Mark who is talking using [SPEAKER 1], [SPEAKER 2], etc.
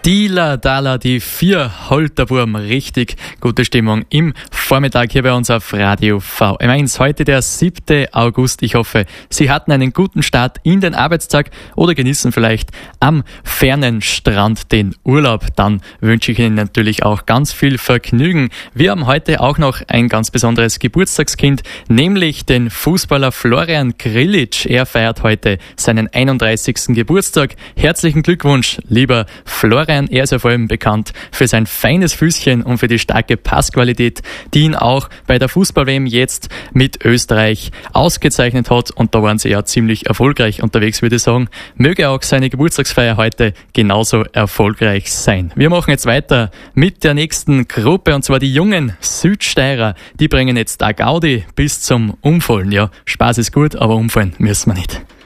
[SPEAKER 1] Dila Dala, die 4 Holterwurm. Richtig gute Stimmung im Vormittag hier bei uns auf Radio VM1. Heute der 7. August. Ich hoffe, Sie hatten einen guten Start in den Arbeitstag oder genießen vielleicht am fernen Strand den Urlaub. Dann wünsche ich Ihnen natürlich auch ganz viel Vergnügen. Wir haben heute auch noch ein ganz besonderes Geburtstagskind, nämlich den Fußballer Florian Grillitsch. Er feiert heute seinen 31. Geburtstag. Herzlichen Glückwunsch, lieber Florian. Er ist ja vor allem bekannt für sein feines Füßchen und für die starke Passqualität, die ihn auch bei der Fußball-WM jetzt mit Österreich ausgezeichnet hat. Und da waren sie ja ziemlich erfolgreich unterwegs, würde ich sagen. Möge auch seine Geburtstagsfeier heute genauso erfolgreich sein. Wir machen jetzt weiter mit der nächsten Gruppe, und zwar die jungen Südsteirer. Die bringen jetzt da Gaudi bis zum Umfallen. Ja, Spaß ist gut, aber umfallen müssen wir nicht.